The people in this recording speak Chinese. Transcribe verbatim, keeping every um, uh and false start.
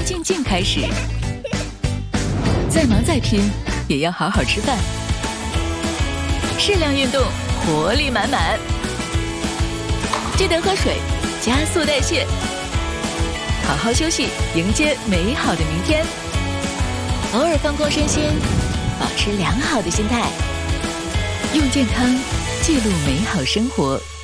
静静开始。再忙再拼，也要好好吃饭。适量运动，活力满满。记得喝水，加速代谢。好好休息，迎接美好的明天。偶尔放空身心，保持良好的心态，用健康记录美好生活。